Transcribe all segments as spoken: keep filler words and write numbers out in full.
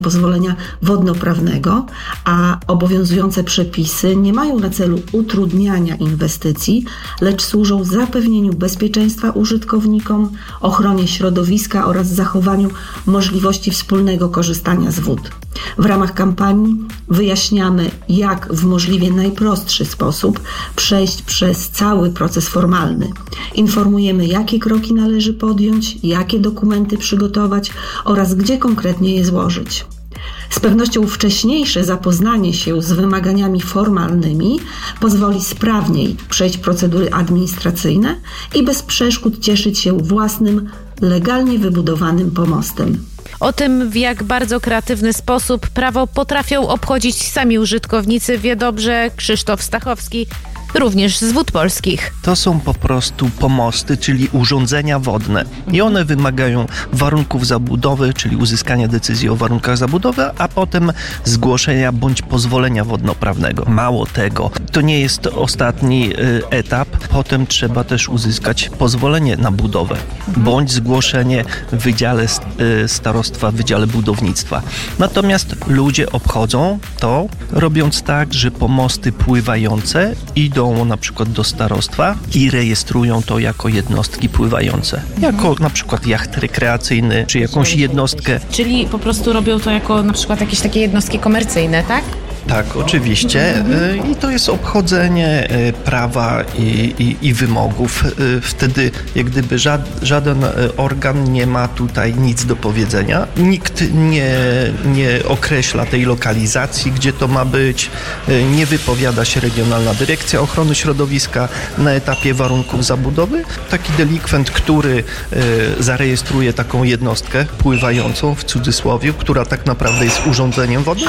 pozwolenia wodnoprawnego, a obowiązujące przepisy nie mają na celu utrudniania inwestycji, lecz służą zapewnieniu bezpieczeństwa użytkownikom, ochronie środowiska oraz zachowaniu możliwości wspólnego korzystania z wód. W ramach kampanii wyjaśniamy, jak w możliwie najprostszy sposób przejść przez cały proces formalny. Informujemy, jakie kroki należy podjąć, jakie dokumenty przygotować oraz gdzie konkretnie je złożyć. Z pewnością wcześniejsze zapoznanie się z wymaganiami formalnymi pozwoli sprawniej przejść procedury administracyjne i bez przeszkód cieszyć się własnym, legalnie wybudowanym pomostem. O tym, w jak bardzo kreatywny sposób prawo potrafią obchodzić sami użytkownicy, wie dobrze Krzysztof Stachowski, również z Wód Polskich. To są po prostu pomosty, czyli urządzenia wodne. I one wymagają warunków zabudowy, czyli uzyskania decyzji o warunkach zabudowy, a potem zgłoszenia bądź pozwolenia wodnoprawnego. Mało tego, to nie jest ostatni y, etap. Potem trzeba też uzyskać pozwolenie na budowę, bądź zgłoszenie w Wydziale y, Starostwa, w Wydziale Budownictwa. Natomiast ludzie obchodzą to, robiąc tak, że pomosty pływające idą na przykład do starostwa i rejestrują to jako jednostki pływające. Jako na przykład jacht rekreacyjny, czy jakąś jednostkę. Czyli po prostu robią to jako na przykład jakieś takie jednostki komercyjne, tak? Tak, oczywiście. I to jest obchodzenie prawa i, i, i wymogów. Wtedy jak gdyby żad, żaden organ nie ma tutaj nic do powiedzenia. Nikt nie, nie określa tej lokalizacji, gdzie to ma być. Nie wypowiada się Regionalna Dyrekcja Ochrony Środowiska na etapie warunków zabudowy. Taki delikwent, który zarejestruje taką jednostkę pływającą w cudzysłowie, która tak naprawdę jest urządzeniem wodnym,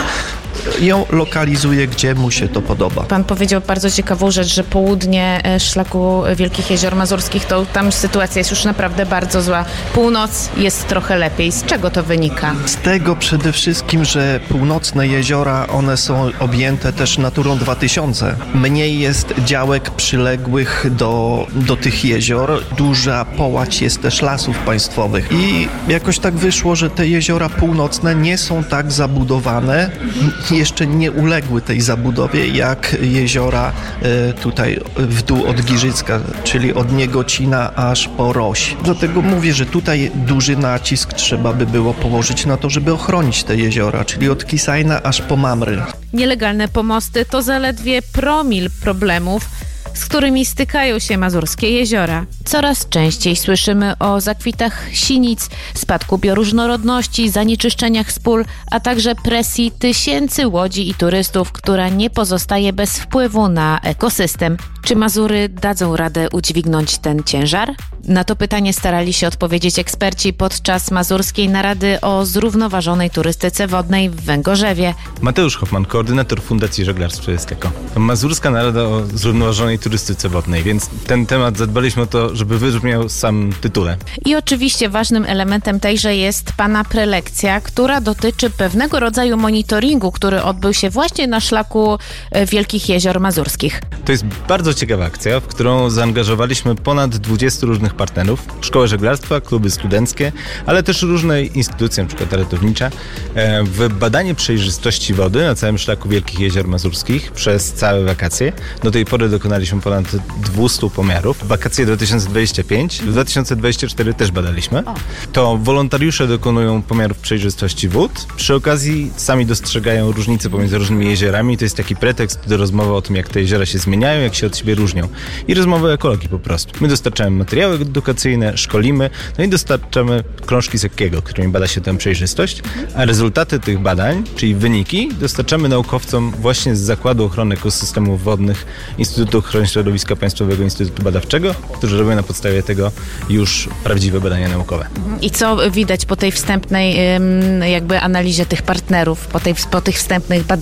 ją lokalizuje, gdzie mu się to podoba. Pan powiedział bardzo ciekawą rzecz, że południe szlaku Wielkich Jezior Mazurskich, to tam sytuacja jest już naprawdę bardzo zła. Północ jest trochę lepiej. Z czego to wynika? Z tego przede wszystkim, że północne jeziora, one są objęte też Naturą dwa tysiące. Mniej jest działek przyległych do, do tych jezior. Duża połać jest też lasów państwowych. I jakoś tak wyszło, że te jeziora północne nie są tak zabudowane, jeszcze nie uległy tej zabudowie jak jeziora e, tutaj w dół od Giżycka, czyli od Niegocina aż po Roś. Dlatego mówię, że tutaj duży nacisk trzeba by było położyć na to, żeby ochronić te jeziora, czyli od Kisajna aż po Mamry. Nielegalne pomosty to zaledwie promil problemów, z którymi stykają się mazurskie jeziora. Coraz częściej słyszymy o zakwitach sinic, spadku bioróżnorodności, zanieczyszczeniach z pól, a także presji tysięcy łodzi i turystów, która nie pozostaje bez wpływu na ekosystem. Czy Mazury dadzą radę udźwignąć ten ciężar? Na to pytanie starali się odpowiedzieć eksperci podczas mazurskiej narady o zrównoważonej turystyce wodnej w Węgorzewie. Mateusz Hoffman, koordynator Fundacji Żeglarstwa Turystyko. Mazurska narada o zrównoważonej turystyce wodnej, więc ten temat zadbaliśmy o to, żeby wybrzmiał sam tytule. I oczywiście ważnym elementem tejże jest pana prelekcja, która dotyczy pewnego rodzaju monitoringu, który odbył się właśnie na szlaku Wielkich Jezior Mazurskich. To jest bardzo ciekawa akcja, w którą zaangażowaliśmy ponad dwudziestu różnych partnerów, szkoły żeglarstwa, kluby studenckie, ale też różne instytucje, np. ratownicze, w badanie przejrzystości wody na całym szlaku Wielkich Jezior Mazurskich przez całe wakacje. Do tej pory dokonaliśmy ponad dwieście pomiarów. Wakacje dwa tysiące dwudziesty piąty, w dwa tysiące dwudziestym czwartym też badaliśmy. To wolontariusze dokonują pomiarów przejrzystości wód. Przy okazji sami dostrzegają różnice pomiędzy różnymi jeziorami. To jest taki pretekst do rozmowy o tym, jak te jeziora się zmieniają, jak się od siebie różnią. I rozmowy o ekologii po prostu. My dostarczamy materiały edukacyjne, szkolimy, no i dostarczamy krążki Seckiego, którymi bada się tę przejrzystość, a rezultaty tych badań, czyli wyniki, dostarczamy naukowcom właśnie z Zakładu Ochrony Ekosystemów Wodnych Instytutu Ochrony Środowiska Państwowego Instytutu Badawczego, którzy robią na podstawie tego już prawdziwe badania naukowe. I co widać po tej wstępnej jakby analizie tych partnerów, po, tej, po tych wstępnych badaniach?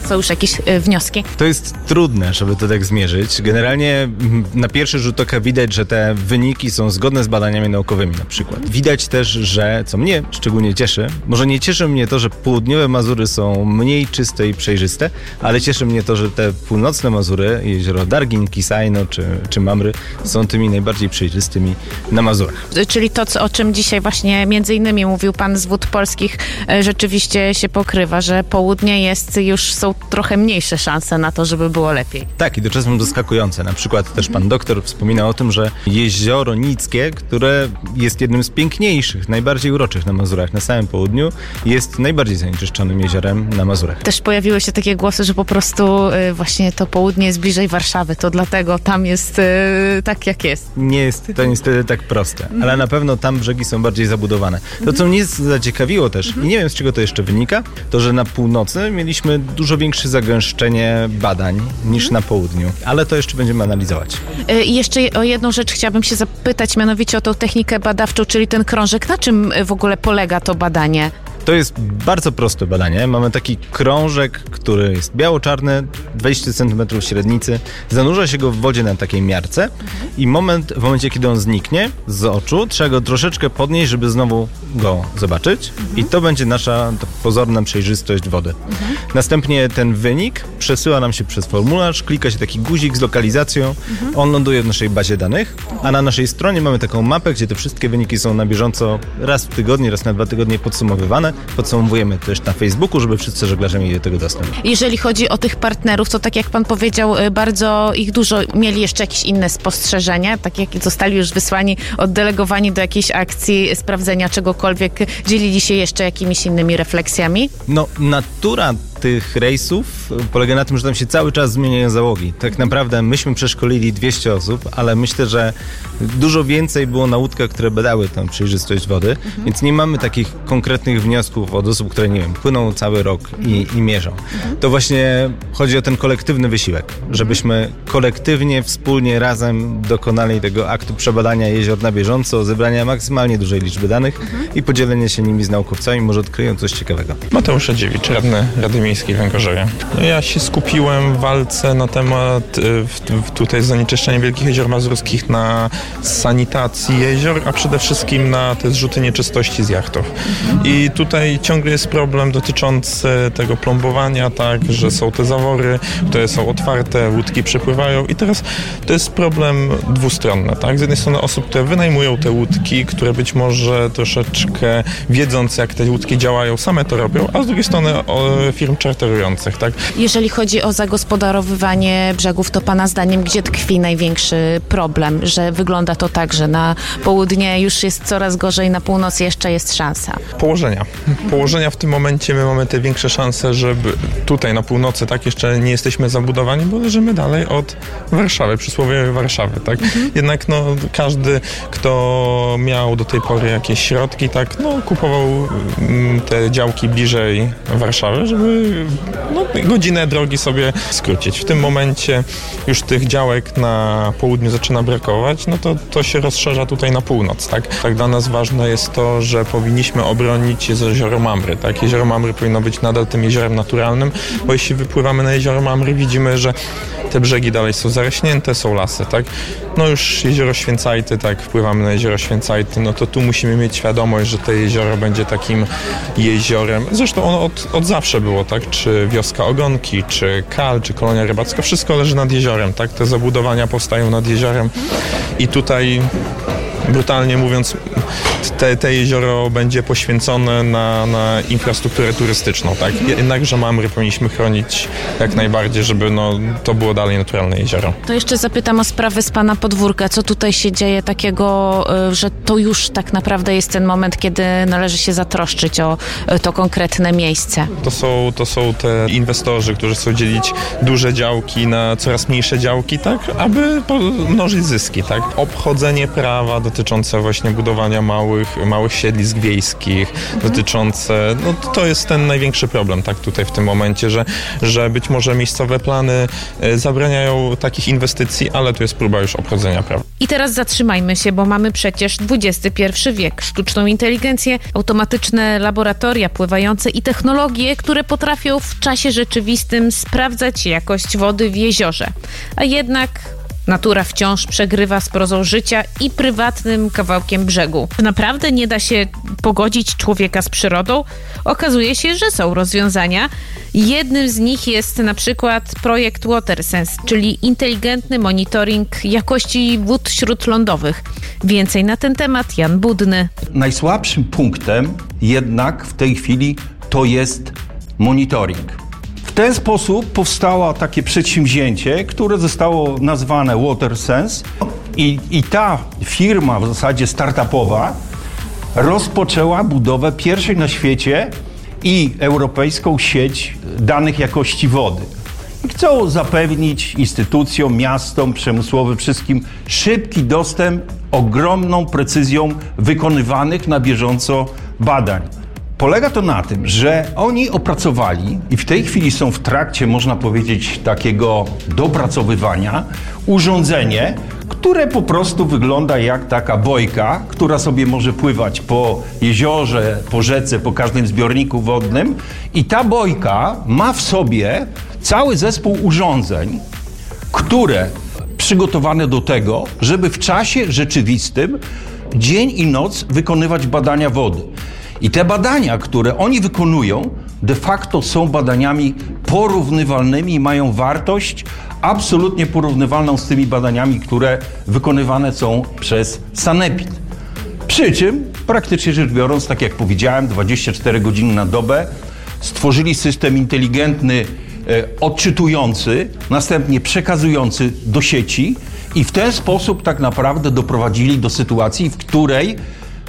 Są już jakieś y, wnioski? To jest trudne, żeby to tak zmierzyć. Generalnie na pierwszy rzut oka widać, że te wyniki są zgodne z badaniami naukowymi na przykład. Widać też, że, co mnie szczególnie cieszy, może nie cieszy mnie to, że południowe Mazury są mniej czyste i przejrzyste, ale cieszy mnie to, że te północne Mazury, jezioro Dargin, Kisajno czy, czy Mamry są tymi najbardziej przejrzystymi na Mazurach. Czyli to, co, o czym dzisiaj właśnie między innymi mówił pan z Wód Polskich, rzeczywiście się pokrywa, że południe jest, już są trochę mniejsze szanse na to, żeby było lepiej. Tak, i to czasem zaskakujące. Na przykład też pan doktor wspomina o tym, że jezioro Nickie, które jest jednym z piękniejszych, najbardziej uroczych na Mazurach, na samym południu, jest najbardziej zanieczyszczonym jeziorem na Mazurach. Też pojawiły się takie głosy, że po prostu y, właśnie to południe jest bliżej Warszawy, to dlatego tam jest y, tak, jak jest. Nie jest to niestety tak proste, ale na pewno tam brzegi są bardziej zabudowane. To, co mnie zaciekawiło też, i nie wiem, z czego to jeszcze wynika, to, że na północy mieliśmy dużo większe zagęszczenie badań niż na południu, ale to jeszcze będziemy analizować. I jeszcze o jedną rzecz chciałabym się zapytać, mianowicie o tą technikę badawczą, czyli ten krążek. Na czym w ogóle polega to badanie? To jest bardzo proste badanie. Mamy taki krążek, który jest biało-czarny, dwadzieścia centymetrów średnicy. Zanurza się go w wodzie na takiej miarce i moment, w momencie, kiedy on zniknie z oczu, trzeba go troszeczkę podnieść, żeby znowu go zobaczyć. I to będzie nasza pozorna przejrzystość wody. Następnie ten wynik przesyła nam się przez formularz, klika się taki guzik z lokalizacją, on ląduje w naszej bazie danych, a na naszej stronie mamy taką mapę, gdzie te wszystkie wyniki są na bieżąco raz w tygodniu, raz na dwa tygodnie podsumowywane. Podsumowujemy też na Facebooku, żeby wszyscy żeglarze mieli do tego dostęp. Jeżeli chodzi o tych partnerów, to tak jak pan powiedział, bardzo ich dużo, mieli jeszcze jakieś inne spostrzeżenia, tak jak zostali już wysłani, oddelegowani do jakiejś akcji sprawdzenia czegokolwiek, dzielili się jeszcze jakimiś innymi refleksjami? No, natura tych rejsów polega na tym, że tam się cały czas zmieniają załogi. Tak naprawdę myśmy przeszkolili dwieście osób, ale myślę, że dużo więcej było na łódkach, które badały tę przejrzystość wody, mhm. więc nie mamy takich konkretnych wniosków od osób, które, nie wiem, płyną cały rok i, i mierzą. Mhm. To właśnie chodzi o ten kolektywny wysiłek, żebyśmy kolektywnie, wspólnie, razem dokonali tego aktu przebadania jezior na bieżąco, zebrania maksymalnie dużej liczby danych mhm. i podzielenia się nimi z naukowcami, może odkryją coś ciekawego. Mateusz Radziewicz, radny Rady Miejskiej w Węgorzewie. Ja się skupiłem w walce na temat w, tutaj zanieczyszczenia Wielkich Jezior Mazurskich, na sanitacji jezior, a przede wszystkim na te zrzuty nieczystości z jachtów. I tutaj ciągle jest problem dotyczący tego plombowania, tak, że są te zawory, które są otwarte, łódki przepływają i teraz to jest problem dwustronny, tak. Z jednej strony osób, które wynajmują te łódki, które być może troszeczkę wiedząc, jak te łódki działają, same to robią, a z drugiej strony firm czarterujących, tak. Jeżeli chodzi o zagospodarowywanie brzegów, to pana zdaniem gdzie tkwi największy problem, że wygląda to tak, że na południe już jest coraz gorzej, na północy jeszcze jest szansa? Położenia. Położenia w tym momencie my mamy te większe szanse, żeby tutaj na północy, tak, jeszcze nie jesteśmy zabudowani, bo leżymy dalej od Warszawy, przysłowiowej Warszawy, tak. Mhm. Jednak no każdy, kto miał do tej pory jakieś środki, tak, no kupował te działki bliżej Warszawy, żeby no, godzinę drogi sobie skrócić. W tym momencie już tych działek na południu zaczyna brakować, no to to się rozszerza tutaj na północ, tak? Tak dla nas ważne jest to, że powinniśmy obronić jezioro Mamry, tak? Jezioro Mamry powinno być nadal tym jeziorem naturalnym, bo jeśli wypływamy na jezioro Mamry, widzimy, że te brzegi dalej są zarośnięte, są lasy, tak? No już jezioro Święcajty, tak, wpływamy na jezioro Święcajty, no to tu musimy mieć świadomość, że to jezioro będzie takim jeziorem, zresztą ono od, od zawsze było, tak? Czy wioska Ogonki, czy Kal, czy kolonia rybacka, wszystko leży nad jeziorem, tak? Te zabudowania powstają nad jeziorem i tutaj brutalnie mówiąc, te, te jezioro będzie poświęcone na, na infrastrukturę turystyczną, tak? Jednakże Mamry powinniśmy chronić jak najbardziej, żeby no, to było dalej naturalne jezioro. To jeszcze zapytam o sprawę z pana podwórka. Co tutaj się dzieje takiego, że to już tak naprawdę jest ten moment, kiedy należy się zatroszczyć o to konkretne miejsce? To są, to są te inwestorzy, którzy chcą dzielić duże działki na coraz mniejsze działki, tak? Aby mnożyć zyski, tak? Obchodzenie prawa dotyczące właśnie budowania małych małych, małych siedlisk wiejskich, mhm. dotyczące, no to jest ten największy problem, tak, tutaj w tym momencie, że, że być może miejscowe plany zabraniają takich inwestycji, ale tu jest próba już obchodzenia prawa. I teraz zatrzymajmy się, bo mamy przecież dwudziesty pierwszy wiek, sztuczną inteligencję, automatyczne laboratoria pływające i technologie, które potrafią w czasie rzeczywistym sprawdzać jakość wody w jeziorze. A jednak natura wciąż przegrywa z prozą życia i prywatnym kawałkiem brzegu. Naprawdę nie da się pogodzić człowieka z przyrodą? Okazuje się, że są rozwiązania. Jednym z nich jest na przykład projekt WaterSense, czyli inteligentny monitoring jakości wód śródlądowych. Więcej na ten temat Jan Budny. Najsłabszym punktem jednak w tej chwili to jest monitoring. W ten sposób powstało takie przedsięwzięcie, które zostało nazwane WaterSense i, i ta firma w zasadzie startupowa rozpoczęła budowę pierwszej na świecie i europejską sieć danych jakości wody. I chcą zapewnić instytucjom, miastom, przemysłowym, wszystkim szybki dostęp, ogromną precyzją wykonywanych na bieżąco badań. Polega to na tym, że oni opracowali i w tej chwili są w trakcie, można powiedzieć, takiego dopracowywania urządzenie, które po prostu wygląda jak taka bojka, która sobie może pływać po jeziorze, po rzece, po każdym zbiorniku wodnym i ta bojka ma w sobie cały zespół urządzeń, które przygotowane do tego, żeby w czasie rzeczywistym dzień i noc wykonywać badania wody. I te badania, które oni wykonują, de facto są badaniami porównywalnymi i mają wartość absolutnie porównywalną z tymi badaniami, które wykonywane są przez Sanepid. Przy czym, praktycznie rzecz biorąc, tak jak powiedziałem, dwadzieścia cztery godziny na dobę, stworzyli system inteligentny, e, odczytujący, następnie przekazujący do sieci i w ten sposób tak naprawdę doprowadzili do sytuacji, w której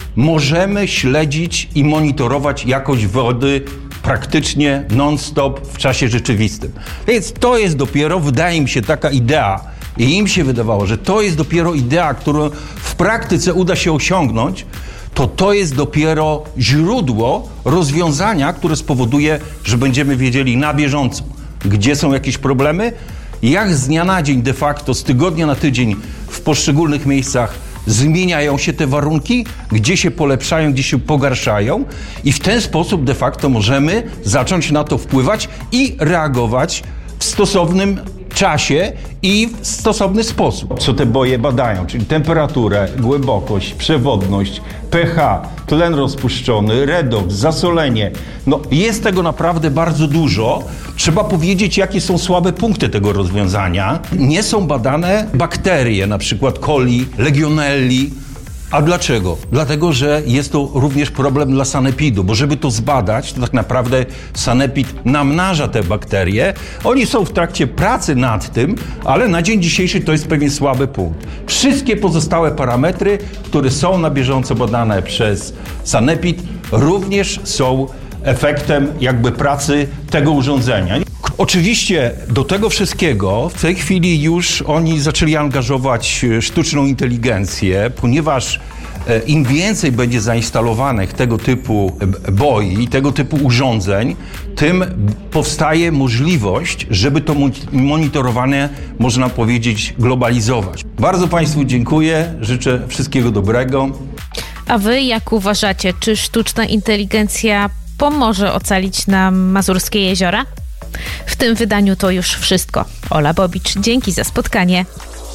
możemy śledzić i monitorować jakość wody praktycznie non-stop w czasie rzeczywistym. Więc to jest dopiero, wydaje mi się, taka idea i im się wydawało, że to jest dopiero idea, którą w praktyce uda się osiągnąć, to to jest dopiero źródło rozwiązania, które spowoduje, że będziemy wiedzieli na bieżąco, gdzie są jakieś problemy, jak z dnia na dzień de facto, z tygodnia na tydzień w poszczególnych miejscach zmieniają się te warunki, gdzie się polepszają, gdzie się pogarszają i w ten sposób de facto możemy zacząć na to wpływać i reagować w stosownym czasie i w stosowny sposób. Co te boje badają, czyli temperaturę, głębokość, przewodność, pH, tlen rozpuszczony, redoks, zasolenie. No jest tego naprawdę bardzo dużo. Trzeba powiedzieć, jakie są słabe punkty tego rozwiązania. Nie są badane bakterie, na przykład coli, legionelli. A dlaczego? Dlatego, że jest to również problem dla sanepidu, bo żeby to zbadać, to tak naprawdę sanepid namnaża te bakterie. Oni są w trakcie pracy nad tym, ale na dzień dzisiejszy to jest pewien słaby punkt. Wszystkie pozostałe parametry, które są na bieżąco badane przez sanepid, również są efektem jakby pracy tego urządzenia. Oczywiście do tego wszystkiego w tej chwili już oni zaczęli angażować sztuczną inteligencję, ponieważ im więcej będzie zainstalowanych tego typu boi, tego typu urządzeń, tym powstaje możliwość, żeby to monitorowanie, można powiedzieć, globalizować. Bardzo Państwu dziękuję, życzę wszystkiego dobrego. A Wy jak uważacie, czy sztuczna inteligencja pomoże ocalić nam mazurskie jeziora? W tym wydaniu to już wszystko. Ola Bobicz, dzięki za spotkanie.